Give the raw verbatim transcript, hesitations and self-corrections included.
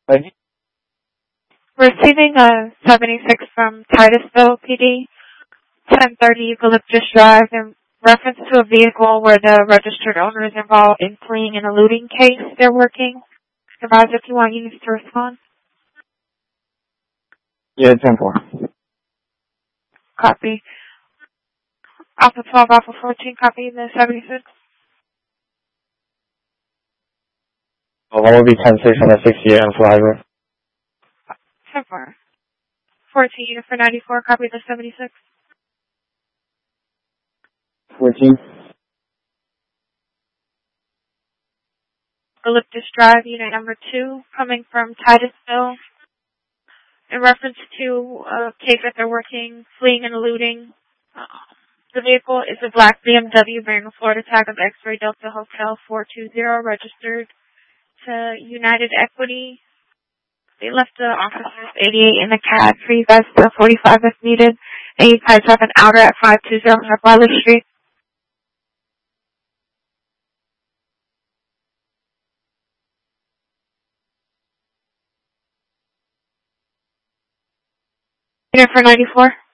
Ready? Receiving a seventy-six from Titusville P D, ten thirty Eucalyptus Drive, in reference to a vehicle where the registered owner is involved in fleeing and eluding case they're working. Advise if you want units to respond. Yeah, ten four. Copy. Alpha twelve, Alpha fourteen, copy the seventy-six. Well, that would be ten six on the sixty-eight on Flagler. ten four. fourteen, unit for ninety-four, copy the seventy-six. fourteen. Eucalyptus Drive, unit number two, coming from Titusville, in reference to a case that they're working, fleeing and eluding. Uh, the vehicle is a black B M W bearing a Florida tag of X-Ray Delta Hotel four two zero, registered to United Equity. They left the officers eighty-eight in the cab for you guys to forty-five if needed. And you guys have an outer at five two zero North Wiley Street. Unit for ninety-four.